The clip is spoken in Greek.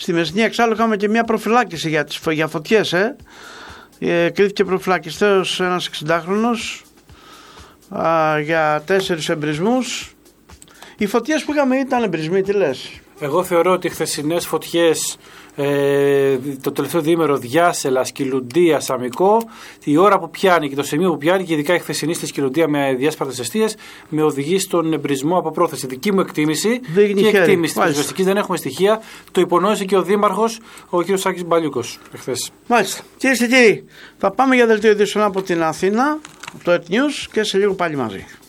Στη Μεσσηνή εξάλλου είχαμε και μια προφυλάκηση για φωτιές. Κρίθηκε προφυλακιστέος ένας 60χρονος για 4 εμπρισμούς. Οι φωτιές που είχαμε ήταν εμπρισμοί, τι λες? Εγώ θεωρώ ότι οι χθεσινές φωτιές, το τελευταίο διήμερο, Διάσελα, Σκυλουντία, Σαμικό, η ώρα που πιάνει και το σημείο που πιάνει, και ειδικά η χθεσινή στη Σκυλουντία με διάσπαρτες αιστείες, με οδηγεί στον εμπρισμό από πρόθεση. Δική μου εκτίμηση και εκτίμηση της ρεστικής, δεν έχουμε στοιχεία. Το υπονόησε και ο Δήμαρχος, ο κ. Σάκης Μπαλιούκος, εχθές. Μάλιστα. Κυρίες και κύριοι, θα πάμε για δελτίο ειδήσεων από την Αθήνα, το Earth News, και σε λίγο πάλι μαζί.